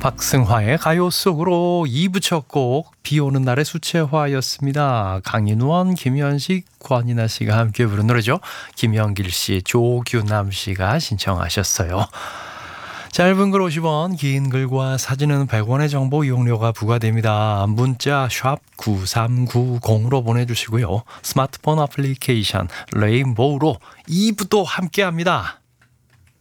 박승화의 가요 속으로 2부 첫 곡 비오는 날의 수채화였습니다. 강인원, 김현식, 권인아 씨가 함께 부른 노래죠. 김영길 씨, 조규남 씨가 신청하셨어요. 짧은 글 50원, 긴 글과 사진은 100원의 정보 이용료가 부과됩니다. 문자 샵 9390으로 보내주시고요. 스마트폰 애플리케이션 레인보우로 2부도 함께합니다.